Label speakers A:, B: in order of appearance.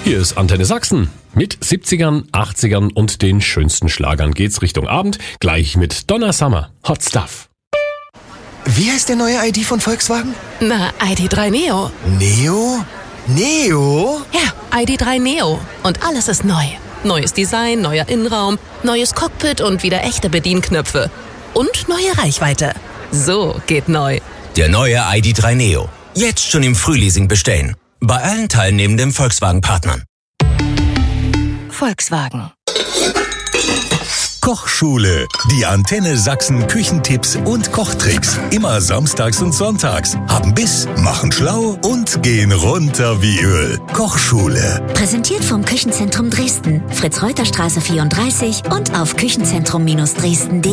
A: Hier ist Antenne Sachsen. Mit 70ern, 80ern und den schönsten Schlagern geht's Richtung Abend. Gleich mit Donna Summer. Hot Stuff.
B: Wie heißt der neue ID von Volkswagen?
C: Na, ID.3 Neo.
B: Neo? Neo?
C: Ja, ID.3 Neo. Und alles ist neu. Neues Design, neuer Innenraum, neues Cockpit und wieder echte Bedienknöpfe. Und neue Reichweite. So geht neu.
D: Der neue ID.3 Neo. Jetzt schon im Frühleasing bestellen. Bei allen teilnehmenden Volkswagen-Partnern.
C: Volkswagen.
E: Kochschule. Die Antenne Sachsen Küchentipps und Kochtricks. Immer samstags und sonntags. Haben Biss, machen schlau und gehen runter wie Öl. Kochschule.
F: Präsentiert vom Küchenzentrum Dresden. Fritz-Reuter-Straße 34 und auf küchenzentrum-dresden.de.